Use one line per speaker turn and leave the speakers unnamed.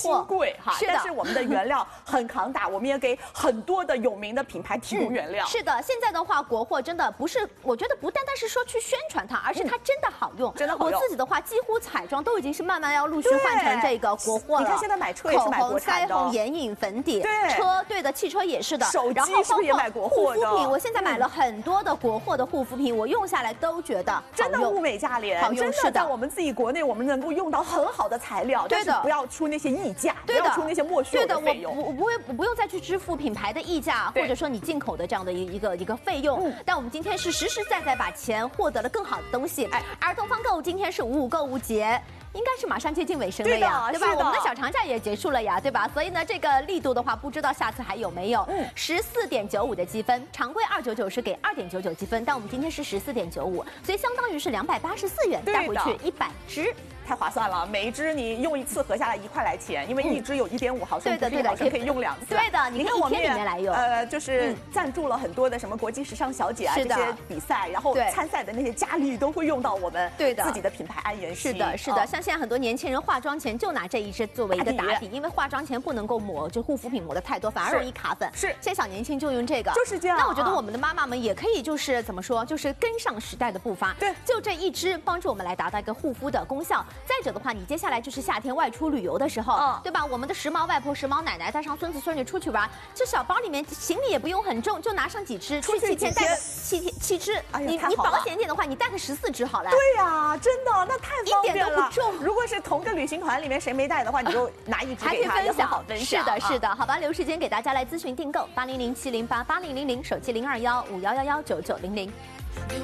新贵哈，
是的，
但是我们的原料很扛打，我们也给很多的有名的品牌提供原料。
是的，现在的话，国货真的不是，我觉得不单单是说去宣传它，而是它真的好用，
真的好用。
我自己的话，几乎彩妆都已经是慢慢要陆续换成这个国货了。
你看现在买车也是买国产的，
口红、腮红、眼影、粉底，
对，
车对的，汽车也是的，
手机是不是也买国货的？
护肤品，我现在买了很多的国货的护肤品，我用下来都觉得
真的物美价廉，真的在我们自己国内，我们能够用到很好的材料，但是不要出那些溢价，不要出那些莫须有的费用。
我不用再去支付品牌的溢价，或者说你进口的这样的一个费用。但我们今天是实实在在把钱获得了更好的东西。儿童方购今天是55购物节。应该是马上接近尾声了呀，对吧？我们的小长假也结束了呀，对吧？所以呢，这个力度的话，不知道下次还有没有？14.95的积分，常规299是给2.99积分，但我们今天是14.95，所以相当于是284元带回去100支。
太划算了，每一支你用一次合下来1块来钱，因为一支有1.5毫升，
对的，
可以用2次。
对的，你看我们里面来用，
就是赞助了很多的什么国际时尚小姐啊这些比赛，然后参赛的那些佳丽都会用到我们自己的品牌安颜系。
是的，像现在很多年轻人化妆前就拿这一支作为一个打底，因为化妆前不能够抹就护肤品抹的太多，反而容易卡粉。
是，
现在小年轻就用这个，
就是这样。
那我觉得我们的妈妈们也可以就是怎么说，就是跟上时代的步伐。
对，
就这一支帮助我们来达到一个护肤的功效。再者的话，你接下来就是夏天外出旅游的时候，对吧？我们的时髦外婆、时髦奶奶带上孙子孙女出去玩，这小包里面行李也不用很重，就拿上几支，去7天带个7支。你保险一点的话，你带个14支好了。
对呀，真的那太方便了，
一点都不重。
如果是同个旅行团里面谁没带的话，你就拿一支给他，也很好分享。
是的，好吧，留时间给大家来咨询订购，800-708-8000，手机021-5111-9900。